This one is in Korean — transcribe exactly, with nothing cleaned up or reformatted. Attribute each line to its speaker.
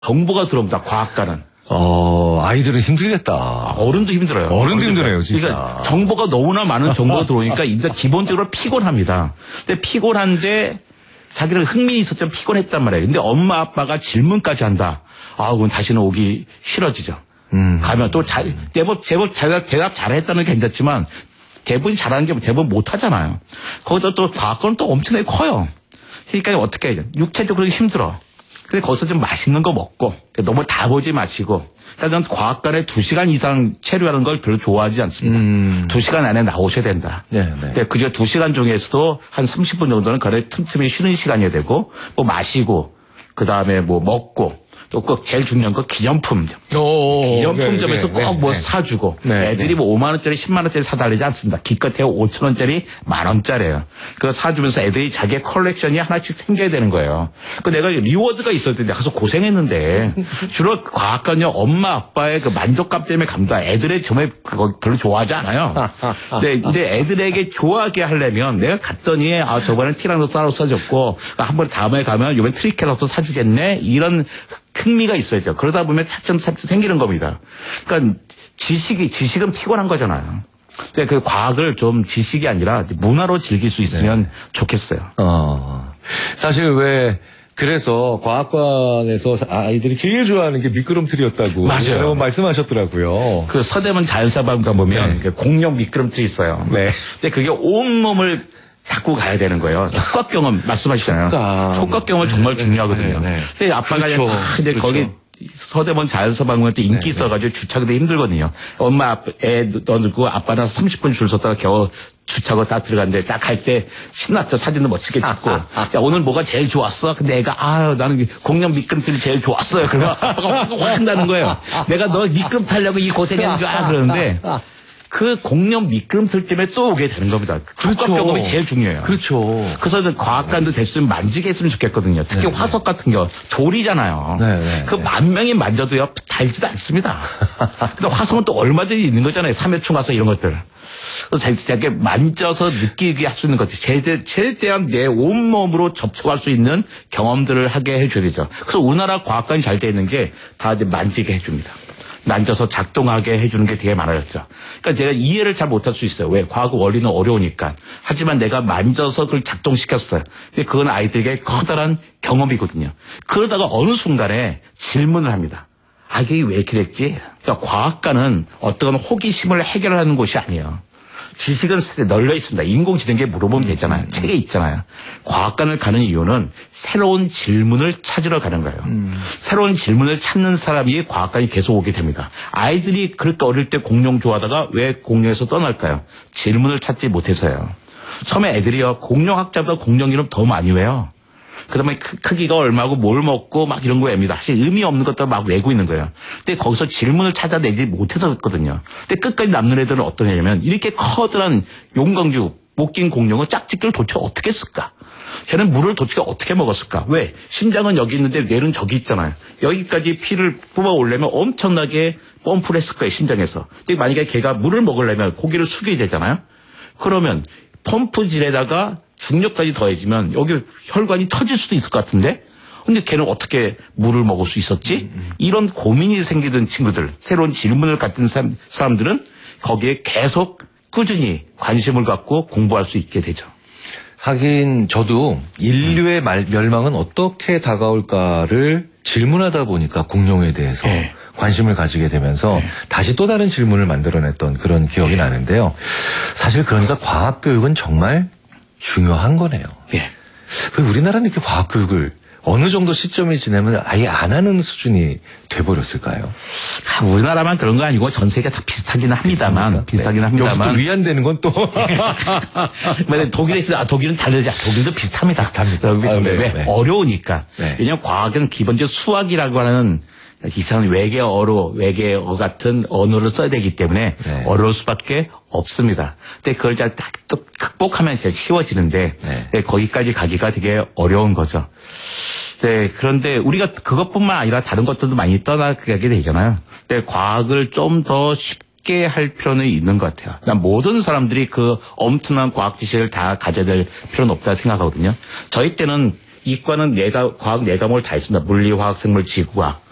Speaker 1: 정보가 들어옵니다. 과학과는.
Speaker 2: 어, 아이들은 힘들겠다.
Speaker 1: 어른도 힘들어요.
Speaker 2: 어른도 힘드네요, 진짜.
Speaker 1: 그러니까 정보가 너무나 많은 정보가 들어오니까 일단 기본적으로 피곤합니다. 근데 피곤한데 자기는 흥미 있었지만 피곤했단 말이에요. 근데 엄마 아빠가 질문까지 한다. 아, 그럼 다시는 오기 싫어지죠. 음. 가면 또 잘, 제법, 제법 대답, 대답 잘했다는 게 괜찮지만 대부분 잘하는 게 대부분 못하잖아요. 거기다 또 과학과는 또 엄청나게 커요. 그러니까 어떻게 해야 돼? 육체적으로 힘들어. 근데 거기서 좀 맛있는 거 먹고 너무 다 보지 마시고. 그러니까 저는 과학관에 두 시간 이상 체류하는 걸 별로 좋아하지 않습니다. 음. 두 시간 안에 나오셔야 된다. 네, 네. 그저 두 시간 중에서도 한 삼십 분 정도는 거래 틈틈이 쉬는 시간이 되고 뭐 마시고 그다음에 뭐 먹고 또 그 제일 중요한 거 기념품. 오, 기념품점에서 네, 네, 꼭 뭐 네, 뭐 네. 사주고. 네, 애들이 네. 뭐 오만 원짜리 십만 원짜리 사달라지 않습니다. 기껏해야 오천 원짜리 만 원짜리예요. 그거 사주면서 애들이 자기의 컬렉션이 하나씩 생겨야 되는 거예요. 그 내가 리워드가 있었을 때 가서 고생했는데 주로 과학관요 엄마 아빠의 그 만족감 때문에 갑니다. 애들의 정말 그거 별로 좋아하지 않아요. 근데, 근데 애들에게 좋아하게 하려면 내가 갔더니 아 저번엔 티라노사우루스 사줬고 한 번 다음에 가면 이번엔 트리케라톱스 사주겠네 이런 흥미가 있어야죠. 그러다 보면 차츰 차츰 생기는 겁니다. 그러니까 지식이 지식은 피곤한 거잖아요. 근데 그 과학을 좀 지식이 아니라 문화로 즐길 수 있으면 네. 좋겠어요. 어.
Speaker 2: 사실 왜 그래서 과학관에서 아이들이 제일 좋아하는 게 미끄럼틀이었다고
Speaker 1: 맞아요.
Speaker 2: 여러 번 말씀하셨더라고요.
Speaker 1: 그 서대문 자연사박물관 보면 네. 공룡 미끄럼틀이 있어요. 네. 근데 그게 온몸을 닦고 가야 되는 거예요. 촉각 경험 말씀하시잖아요. 촉각, 촉각 경험은 정말
Speaker 2: 네,
Speaker 1: 중요하거든요. 네, 네. 근데 아빠가 그렇죠. 이제 그렇죠. 거기 서대문 자연사박물관 때 인기 네, 있어가지고 네. 주차도 힘들거든요. 엄마 아빠 애 넣어놓고 아빠는 삼십 분 줄 섰다가 겨우 주차고 딱 들어갔는데 딱 갈 때 신났죠. 사진도 멋지게 찍고. 야, 오늘 뭐가 제일 좋았어? 근데 애가 아유 나는 공룡 미끄럼틀이 제일 좋았어요. 그러면 아빠가 확 한다는 거예요. 내가 너 미끄럼 타려고 이 고생한 줄 알아 그러는데. 그 공룡 미끄럼틀 때문에 또 오게 되는 겁니다. 촉각 그렇죠. 경험이 제일 중요해요.
Speaker 2: 그렇죠.
Speaker 1: 그래서 과학관도 됐으면 만지게 했으면 좋겠거든요. 특히 네, 화석 같은 경 돌이잖아요. 네, 네, 그 만 명이 만져도요 달지도 않습니다. 근데 화석은 또 얼마든지 있는 거잖아요. 삼해충 화석 이런 것들. 그래서 자기 만져서 느끼게 할 수 있는 것들. 최대, 최대한 내 온몸으로 접촉할 수 있는 경험들을 하게 해줘야 되죠. 그래서 우리나라 과학관이 잘 돼 있는 게 다 이제 만지게 해줍니다. 만져서 작동하게 해주는 게 되게 많아졌죠. 그러니까 내가 이해를 잘 못할 수 있어요. 왜? 과학 원리는 어려우니까. 하지만 내가 만져서 그걸 작동시켰어요. 근데 그건 아이들에게 커다란 경험이거든요. 그러다가 어느 순간에 질문을 합니다. 아, 이게 왜 이렇게 됐지? 그러니까 과학과는 어떤 호기심을 해결하는 곳이 아니에요. 지식은 널려 있습니다. 인공지능에 물어보면 되잖아요. 음. 책에 있잖아요. 과학관을 가는 이유는 새로운 질문을 찾으러 가는 거예요. 음. 새로운 질문을 찾는 사람이 과학관이 계속 오게 됩니다. 아이들이 그렇게 어릴 때 공룡 좋아하다가 왜 공룡에서 떠날까요? 질문을 찾지 못해서요. 처음에 애들이요. 공룡학자보다 공룡 이름 더 많이 외요. 그 다음에 크기가 얼마고 뭘 먹고 막 이런 거 외웁니다. 사실 의미 없는 것들 막 외고 있는 거예요. 근데 거기서 질문을 찾아내지 못해서 그렇거든요. 근데 끝까지 남는 애들은 어떤 애냐면 이렇게 커다란 용광주 목긴 공룡은 짝짓기를 도대체 어떻게 했을까? 쟤는 물을 도대체 어떻게 먹었을까? 왜? 심장은 여기 있는데 뇌는 저기 있잖아요. 여기까지 피를 뽑아오려면 엄청나게 펌프를 했을 거예요. 심장에서. 근데 만약에 걔가 물을 먹으려면 고기를 숙여야 되잖아요. 그러면 펌프질에다가 중력까지 더해지면 여기 혈관이 터질 수도 있을 것 같은데 근데 걔는 어떻게 물을 먹을 수 있었지? 이런 고민이 생기던 친구들, 새로운 질문을 갖는 사람, 사람들은 거기에 계속 꾸준히 관심을 갖고 공부할 수 있게 되죠.
Speaker 2: 하긴 저도 인류의 말, 멸망은 어떻게 다가올까를 질문하다 보니까 공룡에 대해서 네. 관심을 가지게 되면서 네. 다시 또 다른 질문을 만들어냈던 그런 기억이 네. 나는데요. 사실 그러니까 과학교육은 정말 중요한 거네요. 예. 왜 우리나라는 이렇게 과학교육을 어느 정도 시점이 지나면 아예 안 하는 수준이 돼버렸을까요?
Speaker 1: 아, 우리나라만 그런 거 아니고 전 세계가 다 비슷하긴 합니다만, 비슷하긴 네. 합니다만.
Speaker 2: 여기서 또 위안되는 건 또.
Speaker 1: 독일에 있어, 아, 독일은 다르지. 독일도 비슷합니다.
Speaker 2: 비슷합니다.
Speaker 1: 아, 네, 왜?
Speaker 2: 네.
Speaker 1: 어려우니까.
Speaker 2: 네.
Speaker 1: 왜냐하면 과학은 기본적으로 수학이라고 하는 이상한 외계어로 외계어 같은 언어를 써야 되기 때문에 네. 어려울 수밖에 없습니다. 근데 그걸 잘 또 극복하면 제일 쉬워지는데 네. 네, 거기까지 가기가 되게 어려운 거죠. 네, 그런데 우리가 그것뿐만 아니라 다른 것들도 많이 떠나게 되잖아요. 근데 과학을 좀 더 쉽게 할 필요는 있는 것 같아요. 그러니까 모든 사람들이 그 엄청난 과학 지식을 다 가져야 될 필요는 없다고 생각하거든요. 저희 때는 이과는 내가 과학 네 과목을 다 했습니다. 물리, 화학, 생물, 지구과학.